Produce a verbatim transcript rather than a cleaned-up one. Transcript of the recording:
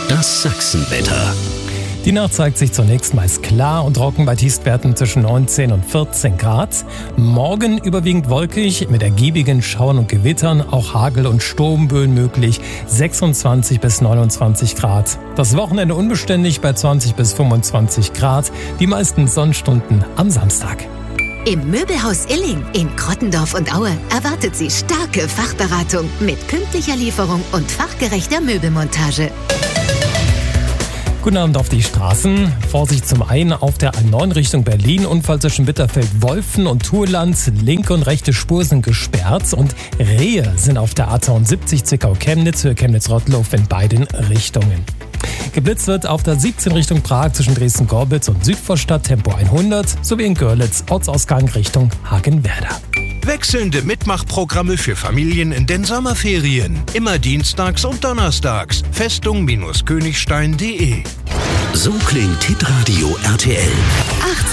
Das Sachsenwetter. Die Nacht zeigt sich zunächst meist klar und trocken bei Tiefstwerten zwischen neunzehn und vierzehn Grad. Morgen überwiegend wolkig mit ergiebigen Schauern und Gewittern, auch Hagel- und Sturmböen möglich, sechsundzwanzig bis neunundzwanzig Grad. Das Wochenende unbeständig bei zwanzig bis fünfundzwanzig Grad, die meisten Sonnenstunden am Samstag. Im Möbelhaus Illing in Krottendorf und Aue erwartet Sie starke Fachberatung mit pünktlicher Lieferung und fachgerechter Möbelmontage. Guten Abend auf die Straßen. Vorsicht zum einen auf der A neun Richtung Berlin. Unfall zwischen Bitterfeld-Wolfen und Thurland. Linke und rechte Spur sind gesperrt und Rehe sind auf der A zweiundsiebzig Zwickau-Chemnitz für Chemnitz-Rottloff in beiden Richtungen. Geblitzt wird auf der siebzehn Richtung Prag zwischen Dresden-Gorbitz und Südvorstadt Tempo hundert sowie in Görlitz Ortsausgang Richtung Hagenwerder. Wechselnde Mitmachprogramme für Familien in den Sommerferien. Immer dienstags und donnerstags. Festung Königstein punkt de. So klingt Hitradio R T L. achtzehn